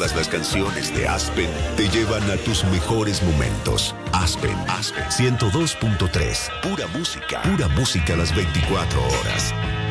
Todas las canciones de Aspen te llevan a tus mejores momentos. Aspen 102.3. Pura música las 24 horas.